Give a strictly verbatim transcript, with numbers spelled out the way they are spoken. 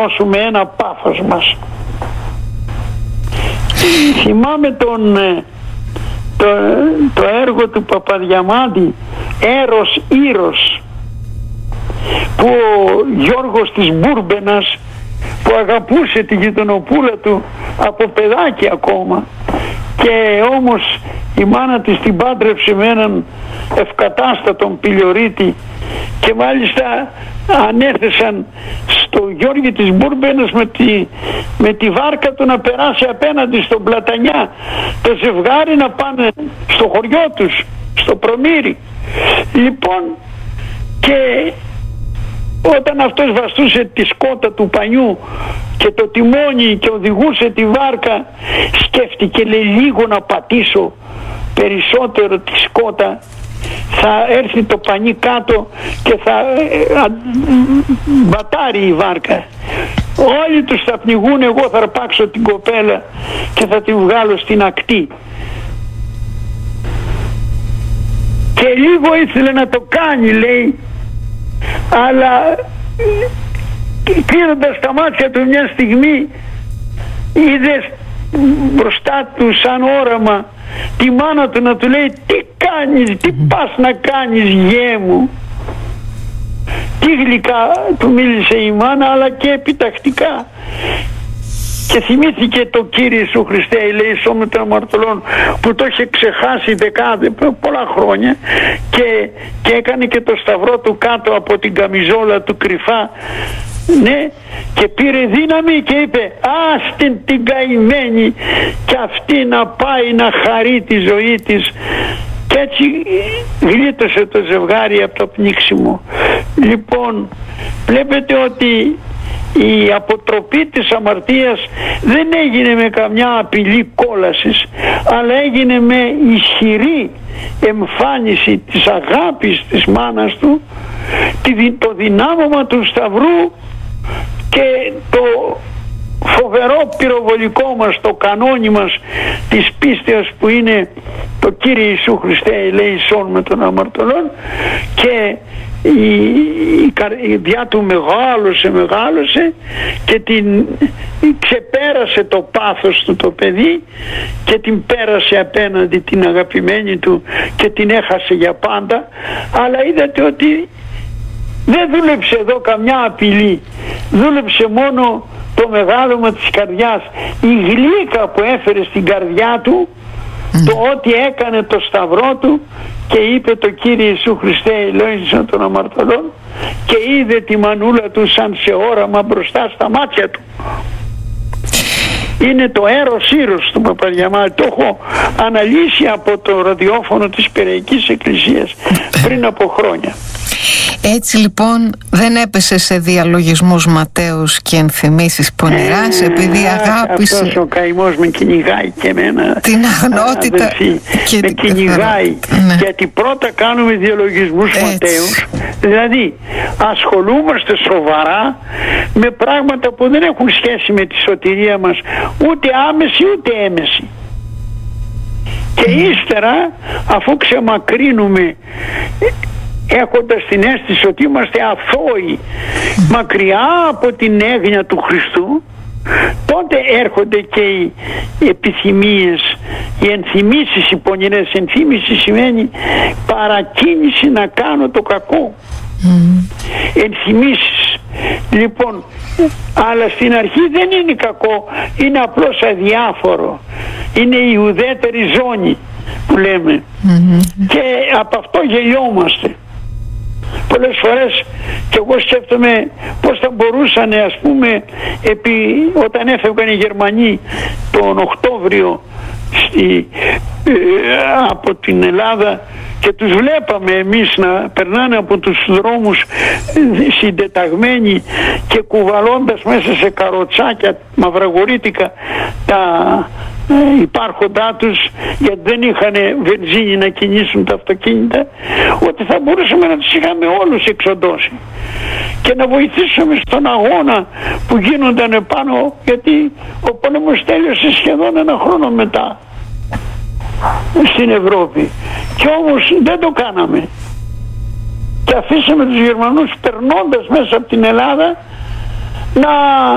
δώσουμε ένα πάθος μας. Θυμάμαι τον, το, το έργο του Παπαδιαμάντη, Έρος Ήρος, που ο Γιώργος της Μπούρμπενας, που αγαπούσε τη γειτονοπούλα του από παιδάκι ακόμα, και όμως η μάνα της την πάντρεψε με έναν ευκατάστατον πηλιορίτη, και μάλιστα ανέθεσαν στο Γιώργη της Μπούρμπενας με τη, με τη βάρκα του να περάσει απέναντι στον Πλατανιά, το ζευγάρι να πάνε στο χωριό τους, στο Προμήρι. Λοιπόν, και όταν αυτός βαστούσε τη σκότα του πανιού και το τιμόνι και οδηγούσε τη βάρκα, σκέφτηκε, λέει, λίγο να πατήσω περισσότερο τη σκότα, θα έρθει το πανί κάτω και θα μπατάρει η βάρκα. Όλοι τους θα πνιγούν, εγώ θα αρπάξω την κοπέλα και θα τη βγάλω στην ακτή. Και λίγο ήθελε να το κάνει, λέει, αλλά κλείνοντας τα μάτια του μια στιγμή είδε μπροστά του σαν όραμα τη μάνα του να του λέει, τι κάνεις, τι πας να κάνεις, γιέ μου. Τι γλυκά του μίλησε η μάνα, αλλά και επιτακτικά. Και θυμήθηκε το Κύριε Ιησού Χριστέ, λέει, σώμα των αμαρτωλών, που το είχε ξεχάσει δεκάδε, πολλά χρόνια, και, και έκανε και το σταυρό του κάτω από την καμιζόλα του κρυφά, ναι, και πήρε δύναμη και είπε, άστην την καημένη και αυτή να πάει να χαρεί τη ζωή της. Και έτσι γλίτωσε το ζευγάρι από το πνίξιμο. Λοιπόν, βλέπετε ότι η αποτροπή της αμαρτίας δεν έγινε με καμιά απειλή κόλασης, αλλά έγινε με ισχυρή εμφάνιση της αγάπης της μάνας του, το δυνάμωμα του σταυρού και το φοβερό πυροβολικό μας, το κανόνι μας της πίστεως που είναι το Κύριε Ιησού Χριστέ ελέησον με των αμαρτωλών. Και η, η καρδιά του μεγάλωσε, μεγάλωσε και την ξεπέρασε το πάθος του το παιδί και την πέρασε απέναντι την αγαπημένη του και την έχασε για πάντα. Αλλά είδατε ότι δεν δούλεψε εδώ καμιά απειλή, δούλεψε μόνο το μεγάλωμα της καρδιάς, η γλύκα που έφερε στην καρδιά του, mm. το ότι έκανε το σταυρό του και είπε το Κύριε Ιησού Χριστέ ελέησον των αμαρτωλών, και είδε τη μανούλα του σαν σε όραμα μπροστά στα μάτια του. Είναι το Έρος Ήρος του Παπαδιαμάντη. Το έχω αναλύσει από το ραδιόφωνο της Πειραϊκής Εκκλησίας πριν από χρόνια. Έτσι λοιπόν δεν έπεσε σε διαλογισμούς ματέους και ενθυμίσεις πονηράς, ε, επειδή αγάπησε. Αυτός ο καημός με κυνηγάει και εμένα, την αγνότητα, αδελφοί, και με κυνηγάει, ναι. Γιατί πρώτα κάνουμε διαλογισμούς έτσι. Ματέους, δηλαδή ασχολούμαστε σοβαρά με πράγματα που δεν έχουν σχέση με τη σωτηρία μας, ούτε άμεση ούτε έμεση. Και ύστερα, αφού ξεμακρύνουμε έχοντας την αίσθηση ότι είμαστε αθώοι μακριά από την έγνοια του Χριστού, τότε έρχονται και οι επιθυμίες, οι ενθυμίσεις, οι πονηρές. Ενθύμηση σημαίνει παρακίνηση να κάνω το κακό. Mm. Ενθυμίσεις. Λοιπόν, αλλά στην αρχή δεν είναι κακό, είναι απλώς αδιάφορο, είναι η ουδέτερη ζώνη που λέμε. Mm-hmm. Και από αυτό γελιόμαστε πολλές φορές. Και εγώ σκέφτομαι πώς θα μπορούσαν, ας πούμε, επί, όταν έφευγαν οι Γερμανοί τον Οκτώβριο στη, ε, από την Ελλάδα, και τους βλέπαμε εμείς να περνάνε από τους δρόμους συντεταγμένοι και κουβαλώντας μέσα σε καροτσάκια μαυραγορίτικα τα ε, υπάρχοντά τους, γιατί δεν είχαν βενζίνη να κινήσουν τα αυτοκίνητα, ότι θα μπορούσαμε να τους είχαμε όλους εξοντώσει και να βοηθήσουμε στον αγώνα που γίνονταν πάνω, γιατί ο πόλεμος τέλειωσε σχεδόν ένα χρόνο μετά στην Ευρώπη, και όμως δεν το κάναμε και αφήσαμε τους Γερμανούς, περνώντας μέσα από την Ελλάδα, να